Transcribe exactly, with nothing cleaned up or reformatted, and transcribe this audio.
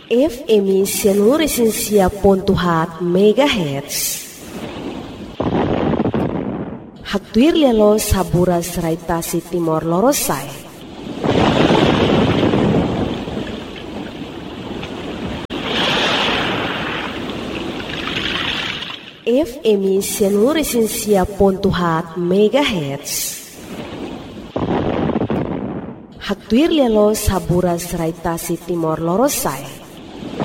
F M Sianuresensia Pontuhat Megahertz. Haktuir lelo saburas raitasi Timor Lorosai. F M Sianuresensia Pontuhat Megahertz. Haktuir lelo saburas raitasi Timor Lorosai.